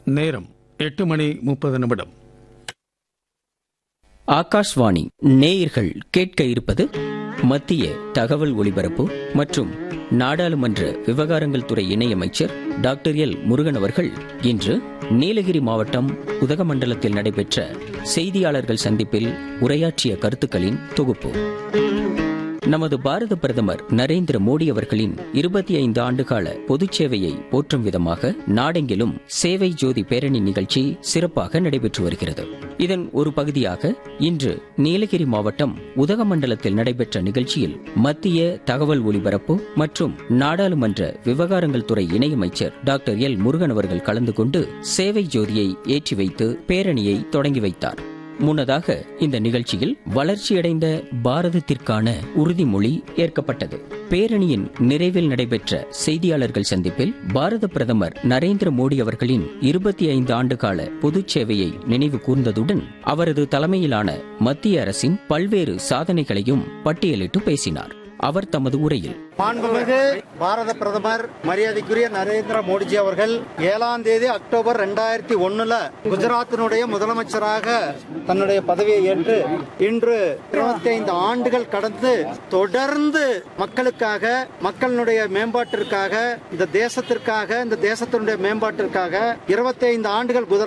நேரம் 8:30. ஆகாஷ்வாணி நேயர்கள் கேட்க இருப்பது மத்திய தகவல் ஒலிபரப்பு மற்றும் நாடாளுமன்ற விவகாரங்கள் துறை இணையமைச்சர் டாக்டர் எல் முருகன் அவர்கள் இன்று நீலகிரி மாவட்டம் உதகமண்டலத்தில் நடைபெற்ற செய்தியாளர்கள் சந்திப்பில் உரையாற்றிய கருத்துக்களின் தொகுப்பு. நமது பாரத பிரதமர் நரேந்திர மோடி அவர்களின் 25 ஆண்டுகால பொதுச் சேவையை போற்றும் விதமாக நாடெங்கிலும் சேவை ஜோதி பேரணி நிகழ்ச்சி சிறப்பாக நடைபெற்று வருகிறது. இதன் ஒரு பகுதியாக இன்று நீலகிரி மாவட்டம் உதகமண்டலத்தில் நடைபெற்ற நிகழ்ச்சியில் மத்திய தகவல் ஒலிபரப்பு மற்றும் நாடாளுமன்ற விவகாரங்கள் துறை இணையமைச்சர் டாக்டர் எல் முருகன் அவர்கள் கலந்து கொண்டு சேவை ஜோதியை ஏற்றி வைத்து பேரணியை தொடங்கி வைத்தார். முன்னதாக இந்த நிகழ்ச்சியில் வளர்ச்சியடைந்த பாரதத்திற்கான உறுதிமொழி ஏற்கப்பட்டது. பேரணியின் நிறைவில் நடைபெற்ற செய்தியாளர்கள் சந்திப்பில் பாரத பிரதமர் நரேந்திர மோடி அவர்களின் 25 ஆண்டுகால பொதுச் சேவையை நினைவு கூர்ந்ததுடன் அவரது தலைமையிலான மத்திய அரசின் பல்வேறு சாதனைகளையும் பட்டியலிட்டு பேசினார். அவர் தமது உரையில், மாண்புமிகு பாரத பிரதமர் மரியாதைக்குரிய நரேந்திர மோடிஜி அவர்கள் 7ஆம் தேதி அக்டோபர் 2001 குஜராத்தினுடைய முதலமைச்சராக தன்னுடைய பதவியை ஏற்று இன்று 25 ஆண்டுகள் கடந்து தொடர்ந்து மக்களுக்காக, மக்களுடைய மேம்பாட்டிற்காக, இந்த தேசத்திற்காக, இந்த தேசத்தினுடைய மேம்பாட்டிற்காக 25 ஆண்டுகள்